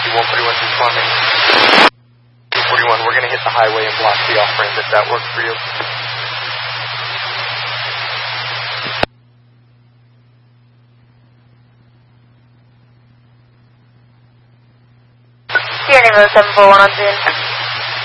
141 responding. 241, we're going to hit the highway and block the off-ramp if that works for you. Sierra Nemo 741 on scene.